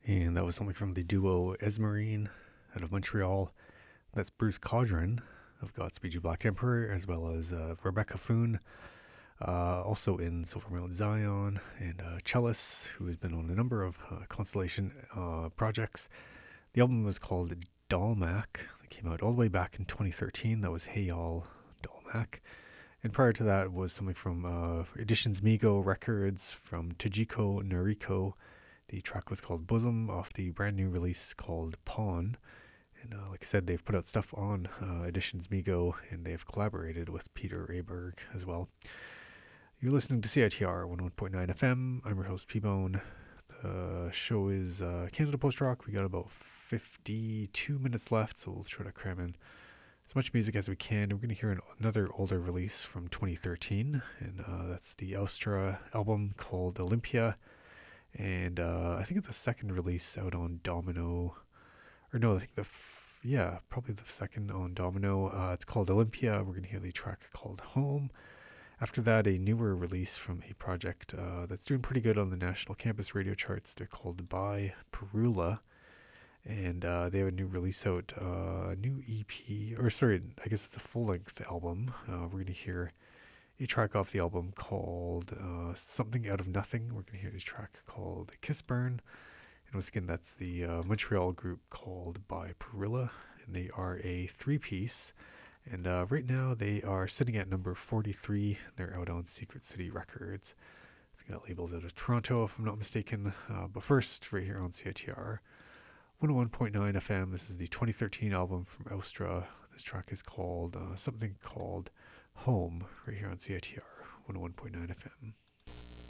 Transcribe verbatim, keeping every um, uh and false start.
And that was something from the duo Esmerine out of Montreal. That's Bruce Caudron of Godspeed You Black Emperor, as well as uh, Rebecca Foon, uh, also in Silver Mount Zion, and uh, Chellis, who has been on a number of uh, Constellation uh, projects. The album was called Dalmac. It came out all the way back in twenty thirteen. That was Hey Y'all Dalmac. And prior to that was something from uh, Editions Migo Records from Tajiko Noriko. The track was called Bosom off the brand new release called Pawn. And uh, like I said, they've put out stuff on uh, Editions Migo, and they've collaborated with Peter Rayberg as well. You're listening to C I T R one oh one point nine F M. I'm your host, P-Bone. The show is uh, Canada Post Rock. We got about fifty-two minutes left, so we'll try to cram in as much music as we can. We're going to hear an, another older release from twenty thirteen, and uh, that's the Austra album called Olympia. And uh, I think it's the second release out on Domino. Or no, I think the, f- yeah, probably the second on Domino. Uh, it's called Olympia. We're going to hear the track called Home. After that, a newer release from a project uh, that's doing pretty good on the national campus radio charts. They're called By Perula. And uh, they have a new release out, uh, a new E P, or sorry, I guess it's a full-length album. Uh, we're going to hear a track off the album called uh, Something Out of Nothing. We're going to hear this track called Kiss Burn. And once again, that's the uh, Montreal group called By Perilla, and they are a three-piece. And uh, right now, they are sitting at number forty-three. They're out on Secret City Records. I think that label's out of Toronto, if I'm not mistaken. Uh, but first, right here on C I T R one oh one point nine F M, this is the twenty thirteen album from Austra. This track is called uh, something called Home, right here on C I T R one oh one point nine F M.